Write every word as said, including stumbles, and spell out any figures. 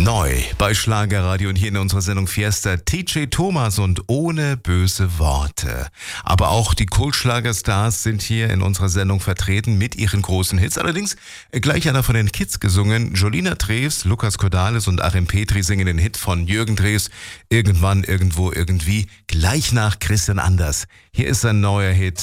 Neu bei Schlagerradio und hier in unserer Sendung Fiesta T J Thomas und Ohne böse Worte. Aber auch die Kultschlagerstars sind hier in unserer Sendung vertreten mit ihren großen Hits. Allerdings gleich einer von den Kids gesungen. Jolina Drews, Lukas Cordalis und Achim Petri singen den Hit von Jürgen Drews. Irgendwann, irgendwo, irgendwie. Gleich nach Christian Anders. Hier ist ein neuer Hit.